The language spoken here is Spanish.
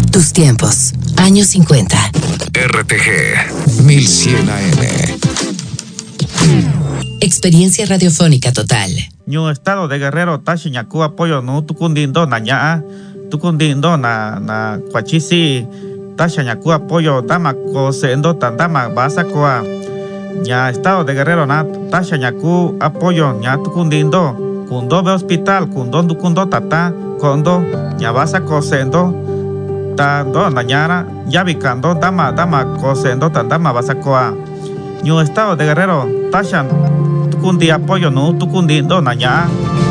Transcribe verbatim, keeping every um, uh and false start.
Tus tiempos, años cincuenta. R T G mil cien A M. Experiencia radiofónica total. Ñu estado de Guerrero tashi ñaku apoyo no tukundindo na ñaa tukundindo na na kwachisi tashi ñaku apoyo dama ko sendo tandama basa koa ña estado de Guerrero na tashi ñaku apoyo ña tukundindo kundo be hospital kundo dukundo tata kondo ña basa ko sendo tando na ñara yabikando dama dama ko sendo tandama basa koa Ñu estado de Guerrero tashan tukundi apoyo no tukundindo na ña